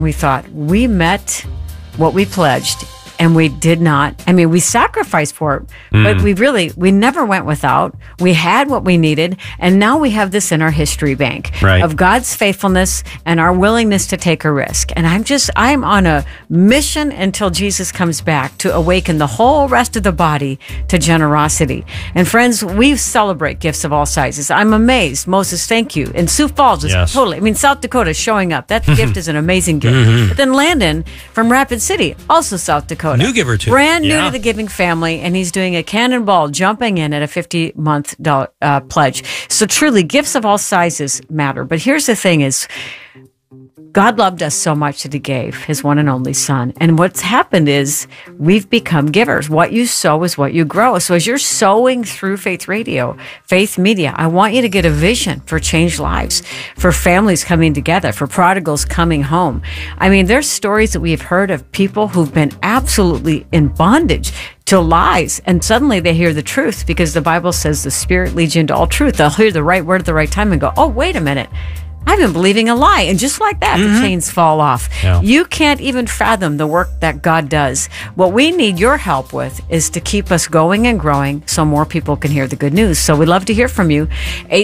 We thought, we met what we pledged, and we did not. I mean, we sacrificed for it, but we never went without. We had what we needed, and now we have this in our history bank of God's faithfulness and our willingness to take a risk. And I'm on a mission until Jesus comes back to awaken the whole rest of the body to generosity. And friends, we celebrate gifts of all sizes. I'm amazed. Moses, thank you. And Sioux Falls is South Dakota is showing up. That gift is an amazing gift. But then Landon from Rapid City, also South Dakota. New giver too. Brand new to the giving family, and he's doing a cannonball jumping in at a 50-month pledge. So truly, gifts of all sizes matter. But here's the thing is, God loved us so much that he gave his one and only son. And what's happened is we've become givers. What you sow is what you grow. So as you're sowing through Faith Radio, Faith Media, I want you to get a vision for changed lives, for families coming together, for prodigals coming home. I mean, there's stories that we have heard of people who've been absolutely in bondage to lies, and suddenly they hear the truth because the Bible says the Spirit leads you into all truth. They'll hear the right word at the right time and go, oh, wait a minute. I've been believing a lie. And just like that, the chains fall off. Yeah. You can't even fathom the work that God does. What we need your help with is to keep us going and growing so more people can hear the good news. So we'd love to hear from you.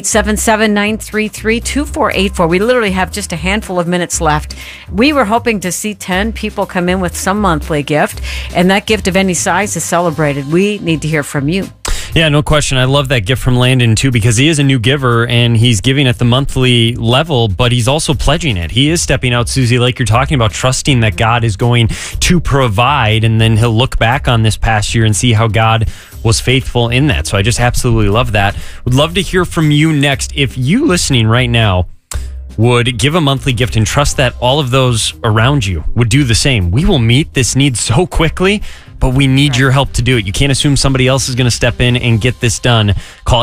877-933-2484. We literally have just a handful of minutes left. We were hoping to see 10 people come in with some monthly gift, and that gift of any size is celebrated. We need to hear from you. Yeah, no question. I love that gift from Landon, too, because he is a new giver, and he's giving at the monthly level, but he's also pledging it. He is stepping out, Susie, like you're talking about, trusting that God is going to provide, and then he'll look back on this past year and see how God was faithful in that. So I just absolutely love that. Would love to hear from you next. If you listening right now would give a monthly gift and trust that all of those around you would do the same, we will meet this need so quickly, but we need your help to do it. You can't assume somebody else is going to step in and get this done. Call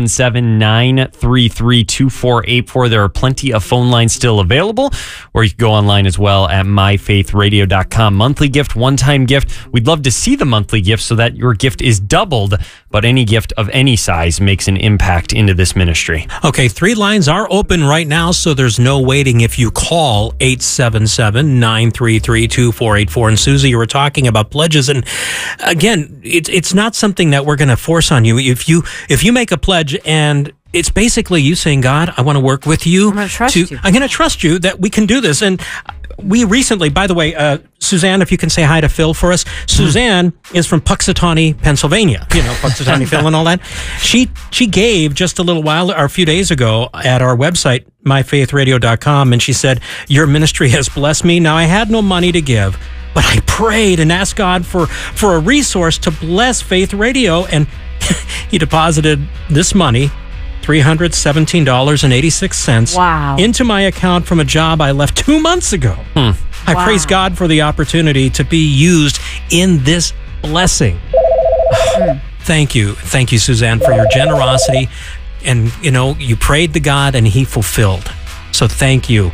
877-933-2484. There are plenty of phone lines still available, or you can go online as well at myfaithradio.com. Monthly gift, one-time gift. We'd love to see the monthly gift so that your gift is doubled, but any gift of any size makes an impact into this ministry. Okay, 3 lines are open right now, so there's no waiting. If you call 877-933-2484. And Susie, you were talking about pledges, and again, it's not something that we're going to force on you. If you make a pledge, and it's basically you saying, God, I want to work with you. I'm going to trust you. I'm going to trust you that we can do this. And we recently, by the way, Suzanne, if you can say hi to Phil for us. Suzanne is from Puxatawney, Pennsylvania. You know, Puxatawney Phil and all that. She gave just a little while, or a few days ago, at our website, myfaithradio.com, and she said, your ministry has blessed me. Now, I had no money to give, but I prayed and asked God for a resource to bless Faith Radio, and he deposited this money, $317.86, into my account from a job I left 2 months ago. I praise God for the opportunity to be used in this blessing. Thank you, Suzanne, for your generosity. And, you know, you prayed to God and he fulfilled. So thank you.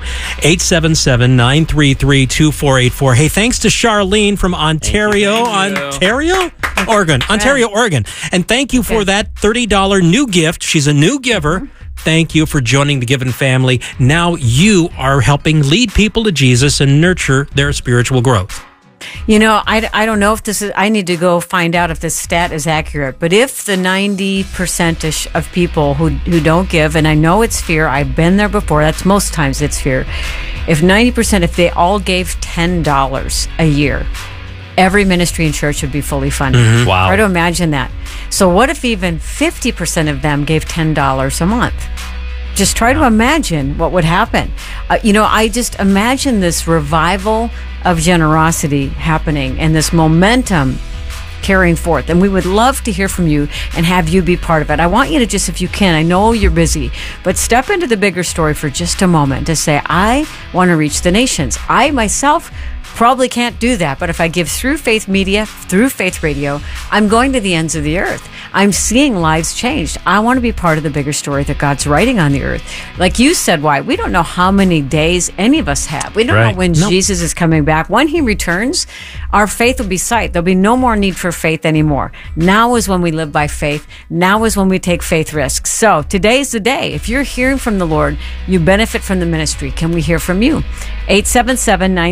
877-933-2484. Hey, thanks to Charlene from Ontario, Oregon. And thank you for that $30 new gift. She's a new giver. Thank you for joining the Giving family. Now you are helping lead people to Jesus and nurture their spiritual growth. You know, I don't know if this is, I need to go find out if this stat is accurate, but if the 90% of people who don't give, and I know it's fear, I've been there before, that's most times it's fear. If 90%, if they all gave $10 a year, every ministry and church would be fully funded. Wow. Try to imagine that. So what if even 50% of them gave $10 a month? Just try to imagine what would happen. I just imagine this revival of generosity happening and this momentum carrying forth. And we would love to hear from you and have you be part of it. I want you to just, if you can, I know you're busy, but step into the bigger story for just a moment to say, I want to reach the nations. I myself Probably can't do that, but if I give through Faith Media, through Faith Radio, I'm going to the ends of the earth. I'm seeing lives changed. I want to be part of the bigger story that God's writing on the earth. Like you said, why? We don't know how many days any of us have. We don't know when Jesus is coming back. When he returns, our faith will be sight. There'll be no more need for faith anymore. Now is when we live by faith. Now is when we take faith risks. So today's the day. If you're hearing from the Lord, you benefit from the ministry. Can we hear from you? 877-9